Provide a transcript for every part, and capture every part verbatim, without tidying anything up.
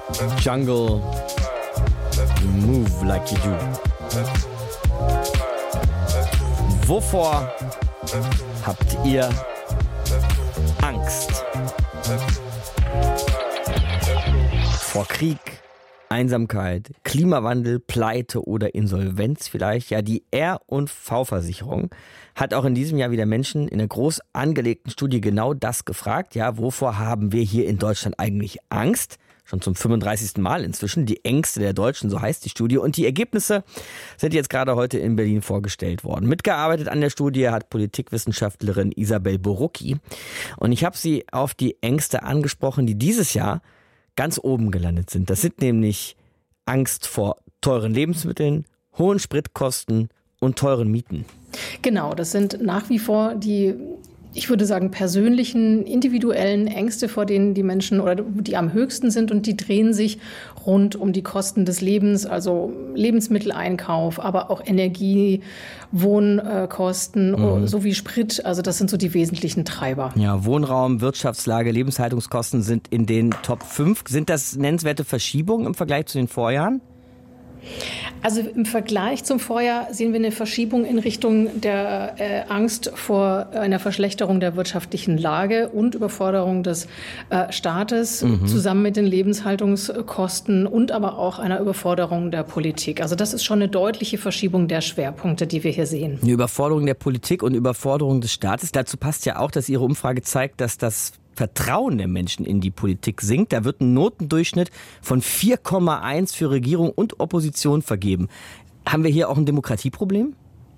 Jungle, Move Like You Do. Wovor habt ihr Angst? Vor Krieg, Einsamkeit, Klimawandel, Pleite oder Insolvenz vielleicht? Ja, die R und V-Versicherung hat auch in diesem Jahr wieder Menschen in einer groß angelegten Studie genau das gefragt. Ja, wovor haben wir hier in Deutschland eigentlich Angst? Schon zum fünfunddreißigsten Mal inzwischen. Die Ängste der Deutschen, so heißt die Studie. Und die Ergebnisse sind jetzt gerade heute in Berlin vorgestellt worden. Mitgearbeitet an der Studie hat Politikwissenschaftlerin Isabel Borucki. Und ich habe sie auf die Ängste angesprochen, die dieses Jahr ganz oben gelandet sind. Das sind nämlich Angst vor teuren Lebensmitteln, hohen Spritkosten und teuren Mieten. Genau, das sind nach wie vor die, ich würde sagen, persönlichen, individuellen Ängste, vor denen die Menschen oder die am höchsten sind, und die drehen sich rund um die Kosten des Lebens, also Lebensmitteleinkauf, aber auch Energie, Wohnkosten mhm. sowie Sprit. Also das sind so die wesentlichen Treiber. Ja, Wohnraum, Wirtschaftslage, Lebenshaltungskosten sind in den Top fünf. Sind das nennenswerte Verschiebungen im Vergleich zu den Vorjahren? Also im Vergleich zum Vorjahr sehen wir eine Verschiebung in Richtung der äh, Angst vor einer Verschlechterung der wirtschaftlichen Lage und Überforderung des äh, Staates mhm. zusammen mit den Lebenshaltungskosten und aber auch einer Überforderung der Politik. Also das ist schon eine deutliche Verschiebung der Schwerpunkte, die wir hier sehen. Eine Überforderung der Politik und Überforderung des Staates. Dazu passt ja auch, dass Ihre Umfrage zeigt, dass das Vertrauen der Menschen in die Politik sinkt. Da wird ein Notendurchschnitt von vier Komma eins für Regierung und Opposition vergeben. Haben wir hier auch ein Demokratieproblem?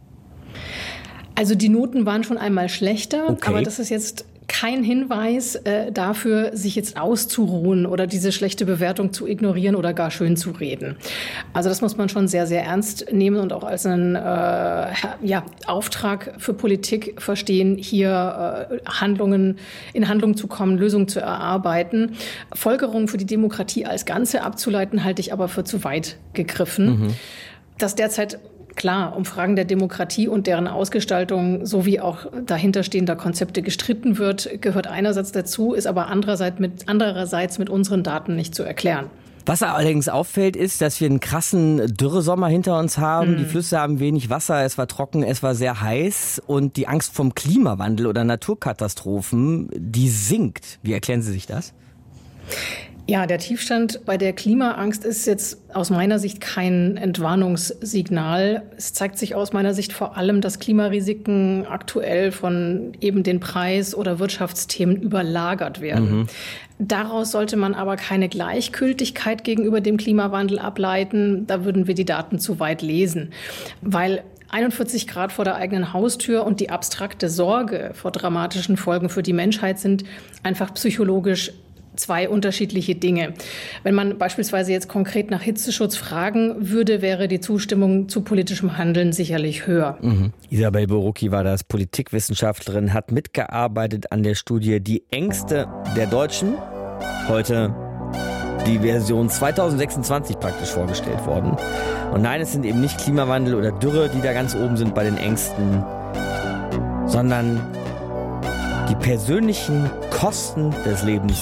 Also die Noten waren schon einmal schlechter, okay. aber das ist jetzt kein Hinweis äh, dafür, sich jetzt auszuruhen oder diese schlechte Bewertung zu ignorieren oder gar schön zu reden. Also das muss man schon sehr, sehr ernst nehmen und auch als einen äh, ja, Auftrag für Politik verstehen, hier äh, Handlungen in Handlung zu kommen, Lösungen zu erarbeiten. Folgerungen für die Demokratie als Ganze abzuleiten, halte ich aber für zu weit gegriffen. Mhm. Dass derzeit klar um Fragen der Demokratie und deren Ausgestaltung sowie auch dahinterstehender Konzepte gestritten wird, gehört einerseits dazu, ist aber andererseits mit, andererseits mit unseren Daten nicht zu erklären. Was allerdings auffällt, ist, dass wir einen krassen Dürresommer hinter uns haben. Mhm. Die Flüsse haben wenig Wasser, es war trocken, es war sehr heiß. Und die Angst vom Klimawandel oder Naturkatastrophen, die sinkt. Wie erklären Sie sich das? Ja, der Tiefstand bei der Klimaangst ist jetzt aus meiner Sicht kein Entwarnungssignal. Es zeigt sich aus meiner Sicht vor allem, dass Klimarisiken aktuell von eben den Preis- oder Wirtschaftsthemen überlagert werden. Mhm. Daraus sollte man aber keine Gleichgültigkeit gegenüber dem Klimawandel ableiten. Da würden wir die Daten zu weit lesen, weil einundvierzig Grad vor der eigenen Haustür und die abstrakte Sorge vor dramatischen Folgen für die Menschheit sind einfach psychologisch zwei unterschiedliche Dinge. Wenn man beispielsweise jetzt konkret nach Hitzeschutz fragen würde, wäre die Zustimmung zu politischem Handeln sicherlich höher. Mhm. Isabel Borucki war das, Politikwissenschaftlerin, hat mitgearbeitet an der Studie Die Ängste der Deutschen. Heute die Version zweitausendsechsundzwanzig praktisch vorgestellt worden. Und nein, es sind eben nicht Klimawandel oder Dürre, die da ganz oben sind bei den Ängsten, sondern die persönlichen Kosten des Lebens